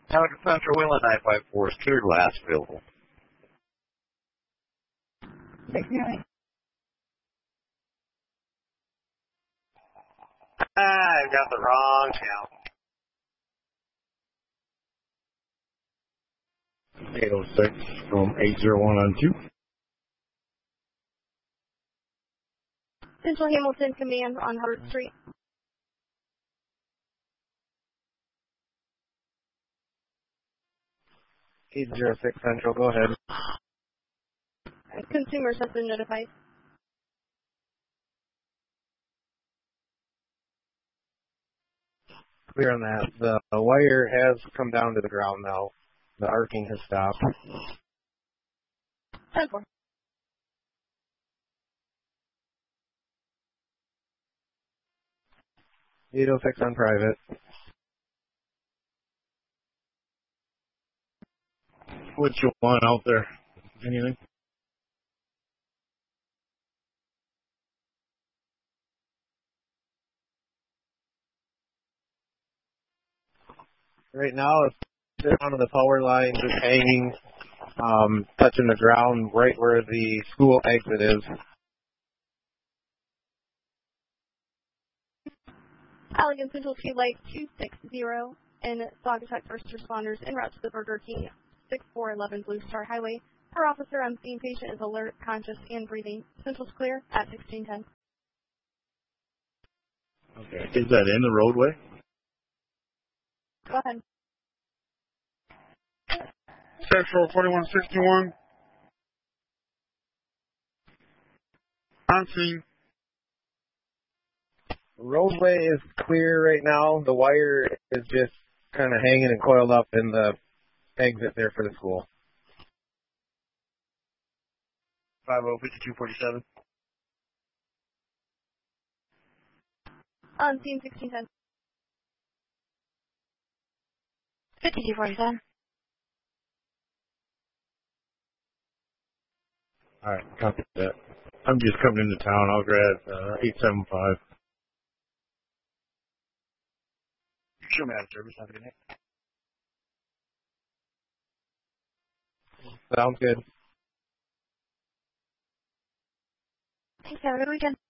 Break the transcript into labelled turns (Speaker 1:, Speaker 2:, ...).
Speaker 1: Tower Central Wheeling 954 is cleared last available. I've got the wrong channel.
Speaker 2: 806 from 801 on 2.
Speaker 3: Central Hamilton Command on Hubbard Street.
Speaker 4: (806 Central), go ahead.
Speaker 3: Consumers have been notified.
Speaker 4: Clear on that. The wire has come down to the ground now. The arcing has stopped.
Speaker 3: 10-4.
Speaker 4: (806 on private).
Speaker 2: What you want out there? Anything?
Speaker 4: Right now, it's down to the power line, just hanging, touching the ground right where the school exit is.
Speaker 3: Allegan Central to Lake 260 and Saugatuck first responders en route to the Burger King 6411 Blue Star Highway. Per officer on scene, patient is alert, conscious, and breathing. Central's clear at 1610.
Speaker 2: Okay. Is that in the roadway?
Speaker 3: Go ahead.
Speaker 5: Central 4161. On scene.
Speaker 4: Roadway is clear right now. The wire is just kind of hanging and coiled up in the exit there for the school.
Speaker 1: 505247.
Speaker 3: On scene 1610.
Speaker 6: 5247.
Speaker 2: Alright, copy that. I'm just coming into town. I'll grab 875.
Speaker 1: Sure, man. Service. Have a good night.
Speaker 4: Sounds good.
Speaker 6: Thanks, have a good weekend.